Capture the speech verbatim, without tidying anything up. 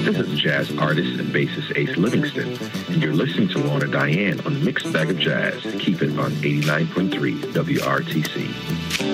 This is jazz artist and bassist Ace Livingston, and you're listening to Lorna Diane on Mixed Bag of Jazz. Keep it on eighty-nine point three W R T C.